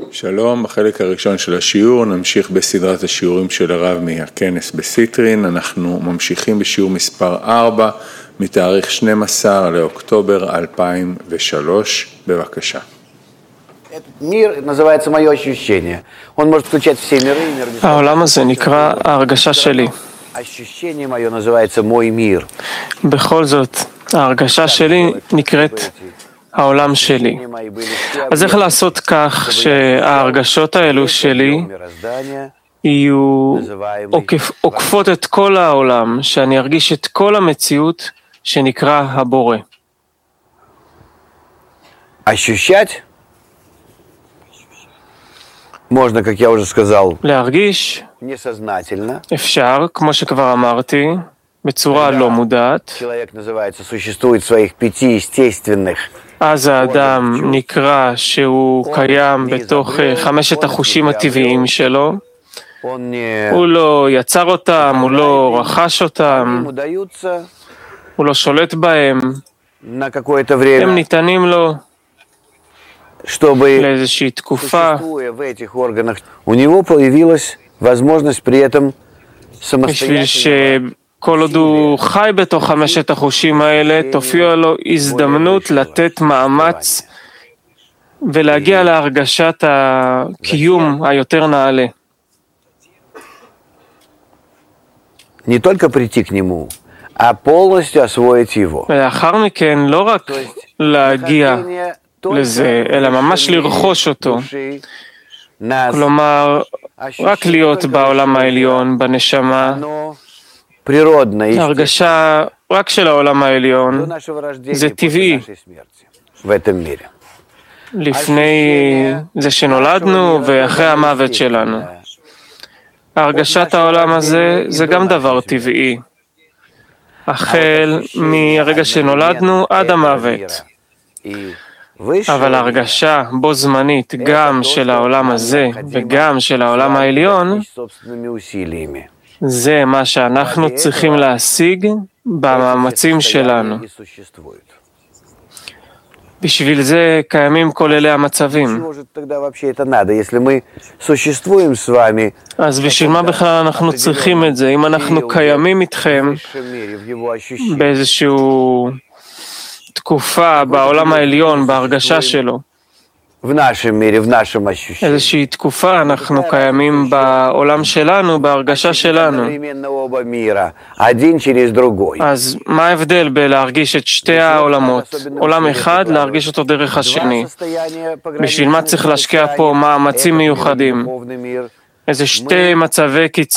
שלום, בחלק הראשון של השיעור נמשיך בסדרת השיעורים של הרב מהכנס בסיטרין. אנחנו ממשיכים בשיעור מספר 4 מתאריך 12 לאוקטובר 2003. בבקשה. העולם הזה נקרא ההרגשה שלי. בכל זאת, ההרגשה שלי נקראת העולם שלי. אז איך לעשות כך שההרגשות האלו שלי יהיו עוקפות את כל העולם, שאני ארגיש את כל המציאות שנקרא הבורא? להרגיש אפשר, כמו שכבר אמרתי, בצורה לא מודעת. אז האדם נקרא שהוא קיים בתוך 5 החושים הטבעיים שלו. הוא לא יצר אותם, הוא לא רכש אותם, הוא לא שולט בהם. הם ניתנים לו לאיזושהי תקופה. בשביל שכל עוד הוא חי בתוך 5 החושים האלה, תופיע לו הזדמנות לתת מאמץ ולהגיע להרגשת הקיום היותר נעלה. ולאחר מכן לא רק להגיע לזה, אלא ממש לרכוש אותו. כלומר, רק להיות בעולם העליון, בנשמה. ההרגשה רק של העולם העליון, זה טבעי. לפני זה שנולדנו ואחרי המוות שלנו. הרגשת העולם הזה זה גם דבר טבעי. החל מהרגע שנולדנו עד המוות. אבל ההרגשה בו זמנית גם של העולם הזה וגם של העולם העליון, זה מה שאנחנו צריכים להשיג במאמצים שלנו. בשביל זה קיימים כל אלה המצבים. אז בשביל מה בכלל אנחנו צריכים את זה? אם אנחנו קיימים איתכם באיזשהו תקופה בעולם העליון, בהרגשה שלו. איזושהי תקופה אנחנו קיימים בעולם שלנו, בהרגשה שלנו. אז מה ההבדל בלהרגיש את שתי העולמות? עולם אחד, להרגיש אותו דרך השני. בשביל מה צריך להשקיע פה מאמצים מיוחדים? איזה 2 מצבי קיצון